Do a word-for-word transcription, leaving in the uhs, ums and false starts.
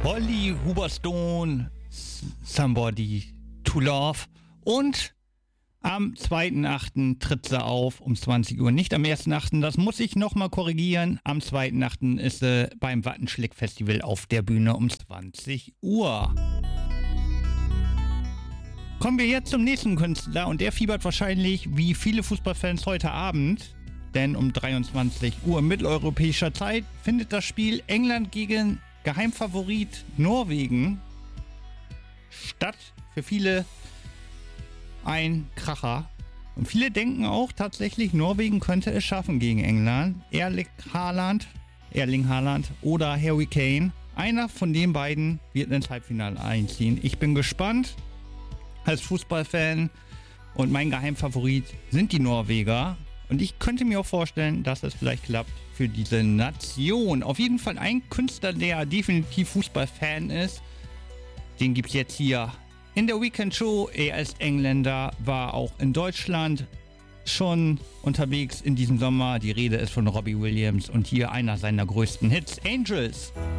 Holly Huberstone, Somebody to Love. Und am zweiten achten tritt sie auf um zwanzig Uhr. Nicht am ersten achten, das muss ich nochmal korrigieren. Am zweiten achten ist sie beim Wattenschlick-Festival auf der Bühne um zwanzig Uhr. Kommen wir jetzt zum nächsten Künstler und der fiebert wahrscheinlich wie viele Fußballfans heute Abend. Denn um dreiundzwanzig Uhr mitteleuropäischer Zeit findet das Spiel England gegen Geheimfavorit Norwegen statt. Für viele ein Kracher. Und viele denken auch tatsächlich, Norwegen könnte es schaffen gegen England. Erling Haaland, Erling Haaland oder Harry Kane. Einer von den beiden wird ins Halbfinale einziehen. Ich bin gespannt als Fußballfan und mein Geheimfavorit sind die Norweger. Und ich könnte mir auch vorstellen, dass es vielleicht klappt für diese Nation. Auf jeden Fall ein Künstler, der definitiv Fußballfan ist. Den gibt es jetzt hier in der Weekend Show. Er ist Engländer, war auch in Deutschland schon unterwegs in diesem Sommer. Die Rede ist von Robbie Williams und hier einer seiner größten Hits, Angels.